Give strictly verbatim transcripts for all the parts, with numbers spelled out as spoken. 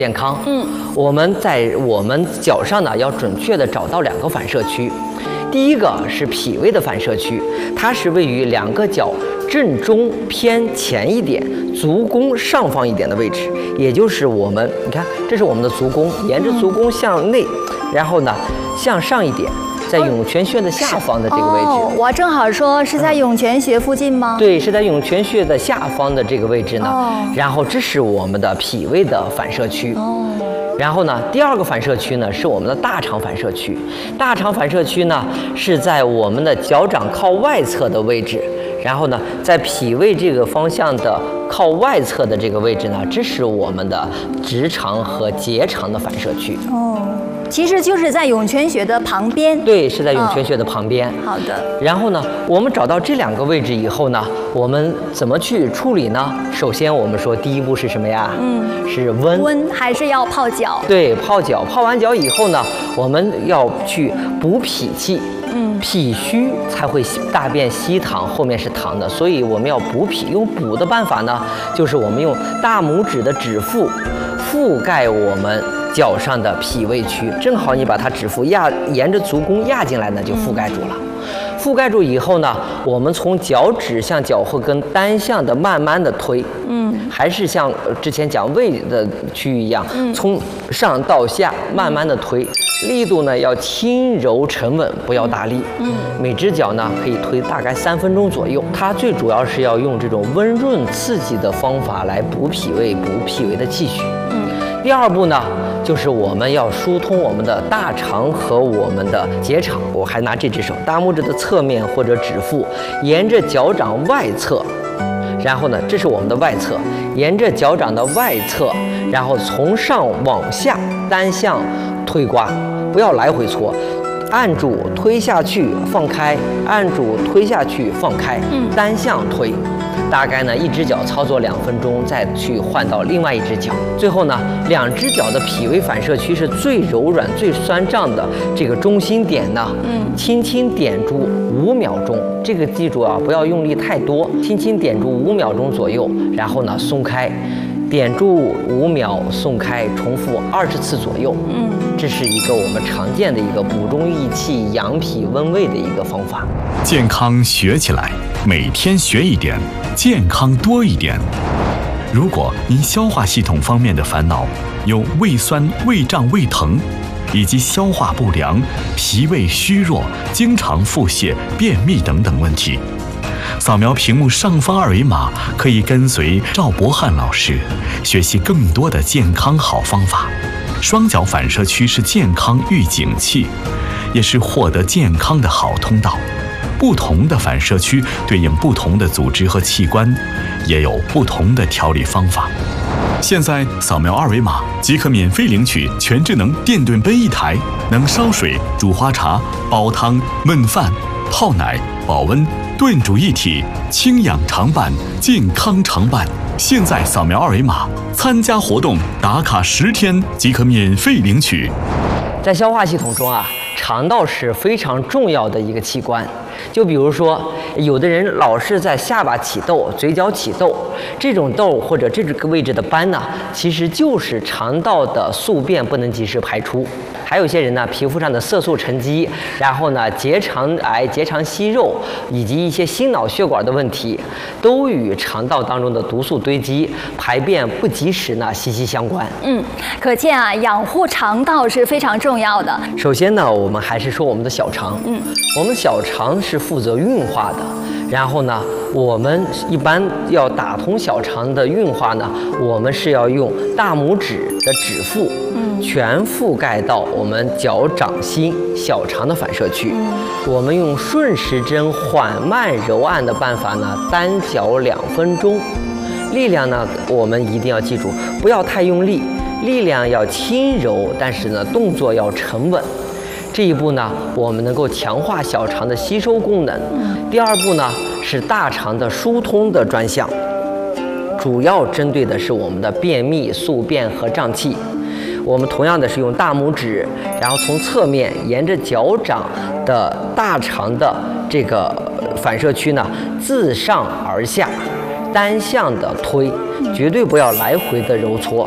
健康。嗯，我们在我们脚上呢，要准确的找到两个反射区。第一个是脾胃的反射区，它是位于两个脚正中偏前一点，足弓上方一点的位置，也就是我们，你看，这是我们的足弓，沿着足弓向内，然后呢向上一点。 在涌泉穴的下方的这个位置， 哦、我正好说是在涌泉穴附近吗？ 对，是在涌泉穴的下方的这个位置呢。哦、然后这是我们的脾胃的反射区。哦。然后呢，第二个反射区呢是我们的大肠反射区。大肠反射区呢是在我们的脚掌靠外侧的位置。然后呢，在脾胃这个方向的靠外侧的这个位置呢，这是我们的直肠和结肠的反射区。 哦。 其实就是在涌泉穴的旁边， 对，是在涌泉穴的旁边。 哦、好的。然后呢，我们找到这两个位置以后呢，我们怎么去处理呢？首先，我们说第一步是什么呀？嗯，是温。 温还是要泡脚？ 对，泡脚。泡完脚以后呢，我们要去补脾气。嗯，脾虚才会大便稀溏，后面是溏的，所以我们要补脾。用补的办法呢，就是我们用大拇指的指腹覆盖我们 脚上的脾胃区，正好你把它指腹压，沿着足弓压进来呢，就覆盖住了。覆盖住以后呢，我们从脚趾向脚后跟单向的慢慢的推，嗯，还是像之前讲胃的区域一样，嗯，从上到下慢慢的推，力度呢要轻柔沉稳，不要大力。嗯，每只脚呢可以推大概三分钟左右。它最主要是要用这种温润刺激的方法来补脾胃，补脾胃的气血。嗯，第二步呢， 就是我们要疏通我们的大肠和我们的结肠。我还拿这只手，大拇指的侧面或者指腹，沿着脚掌外侧，然后呢，这是我们的外侧，沿着脚掌的外侧，然后从上往下单向推刮，不要来回搓，按住推下去放开，按住推下去放开，嗯，单向推。 大概呢，一只脚操作两分钟，再去换到另外一只脚。最后呢，两只脚的脾胃反射区是最柔软、最酸胀的这个中心点呢，嗯，轻轻点住五秒钟。这个记住啊，不要用力太多，轻轻点住五秒钟左右，然后呢松开，点住五秒松开，重复二十次左右。嗯，这是一个我们常见的一个补中益气、养脾温胃的一个方法。 健康学起来，每天学一点。 健康多一点。如果您消化系统方面的烦恼有胃酸、胃胀、胃疼，以及消化不良、脾胃虚弱、经常腹泻、便秘等等问题，扫描屏幕上方二维码，可以跟随赵博翰老师学习更多的健康好方法。双脚反射区是健康预警器，也是获得健康的好通道。 不同的反射区对应不同的组织和器官，也有不同的调理方法。现在扫描二维码即可免费领取全智能电炖杯一台，能烧水、煮花茶、煲汤、焖饭、泡奶、保温、炖煮一体，清养常伴，健康常伴。现在扫描二维码参加活动，打卡十天即可免费领取。 在消化系统中啊，肠道是非常重要的一个器官。 就比如说，有的人老是在下巴起痘、嘴角起痘，这种痘或者这个位置的斑呢，其实就是肠道的宿便不能及时排出。还有些人呢，皮肤上的色素沉积，然后呢，结肠癌、结肠息肉以及一些心脑血管的问题，都与肠道当中的毒素堆积、排便不及时呢息息相关。 嗯，可见啊，养护肠道是非常重要的。 首先呢，我们还是说我们的小肠。嗯，我们小肠是负责运化的。然后呢，我们一般要打通小肠的运化呢，我们是要用大拇指的指腹，嗯，全覆盖到我们脚掌心小肠的反射区。嗯，我们用顺时针缓慢揉按的办法呢，单脚两分钟。力量呢，我们一定要记住，不要太用力，力量要轻柔，但是呢，动作要沉稳。 这一步呢，我们能够强化小肠的吸收功能。第二步呢，是大肠的疏通的专项，主要针对的是我们的便秘、宿便和胀气。我们同样的是用大拇指，然后从侧面沿着脚掌的大肠的这个反射区呢，自上而下单向的推，绝对不要来回的揉搓。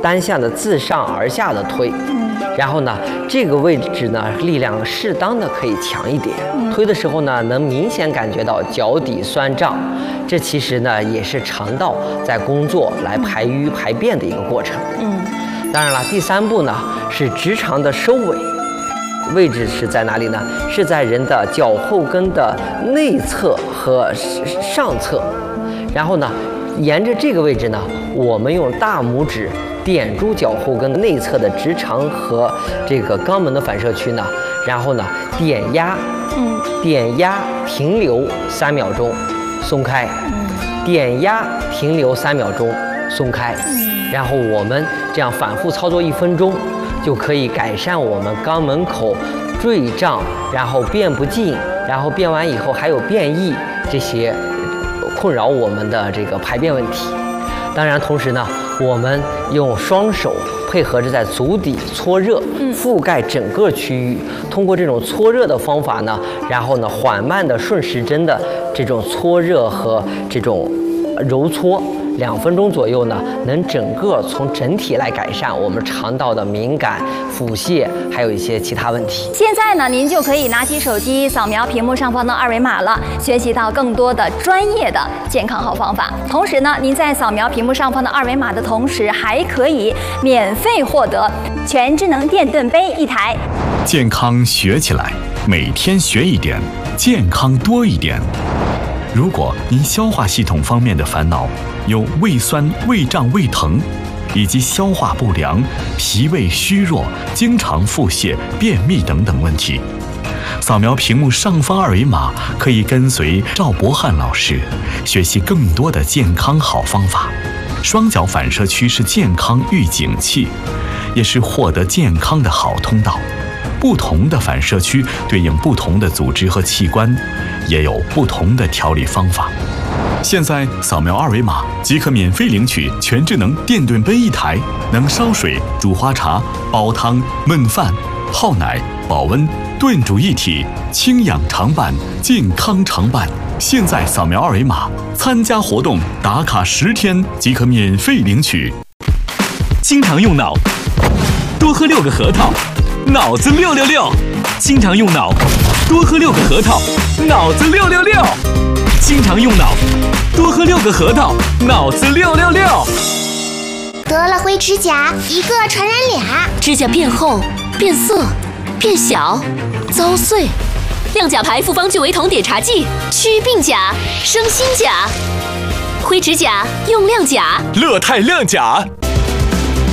单向的自上而下的推，然后呢，这个位置呢力量适当的可以强一点，推的时候呢能明显感觉到脚底酸胀，这其实呢也是肠道在工作来排瘀排便的一个过程。嗯，当然了，第三步呢是直肠的收尾。位置是在哪里呢？是在人的脚后跟的内侧和上侧，然后呢，沿着这个位置呢，我们用大拇指点住脚后跟内侧的直肠和这个肛门的反射区呢，然后呢，点压，嗯，点压停留三秒钟，松开，点压停留三秒钟，松开，然后我们这样反复操作一分钟。就可以改善我们肛门口坠胀，然后便不尽，然后便完以后还有便意这些困扰我们的这个排便问题。当然，同时呢，我们用双手配合着在足底搓热，覆盖整个区域。通过这种搓热的方法呢，然后呢，缓慢的顺时针的这种搓热和这种揉搓。两分钟左右呢，能整个从整体来改善我们肠道的敏感、腹泻，还有一些其他问题。 现在呢，您就可以拿起手机扫描屏幕上方的二维码了，学习到更多的专业的健康好方法。同时呢，您在扫描屏幕上方的二维码的同时，还可以免费获得全智能电炖杯一台。 健康学起来，每天学一点，健康多一点。如果您消化系统方面的烦恼有胃酸、胃胀、胃疼，以及消化不良、脾胃虚弱、经常腹泻、便秘等等问题，扫描屏幕上方二维码，可以跟随赵博翰老师学习更多的健康好方法。双脚反射区是健康预警器，也是获得健康的好通道。不同的反射区对应不同的组织和器官，也有不同的调理方法。现在扫描二维码即可免费领取全智能电炖杯一台，能烧水、煮花茶、煲汤、焖饭、泡奶、保温、炖煮一体，清养常伴，健康常伴。现在扫描二维码，参加活动打卡十天即可免费领取。 经常用脑，多喝六个核桃，脑子六六六。经常用脑，多喝六个核桃，脑子六六六。经常用脑，多喝六个核桃，脑子六六六。 得了灰指甲，一个传染俩， 指甲变厚、变色、变小、遭碎。亮甲牌复方聚维酮碘茶剂，祛病甲，生新甲。灰指甲用亮甲， 乐泰亮甲。